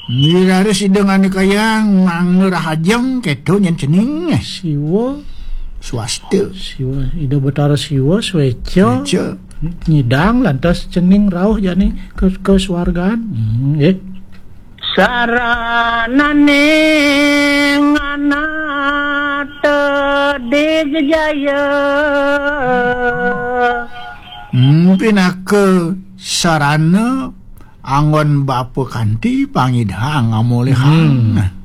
Ngira si dengan kayang mangrahajang keto nyen cening. Siwa Swasta. ida betara siwa sweca Baca. nyidang lantas cening rauh jani ke swargaan. Saranane ngana tedeg jaya Pinaka sarana angon bapa kanti pangidhang amolehang.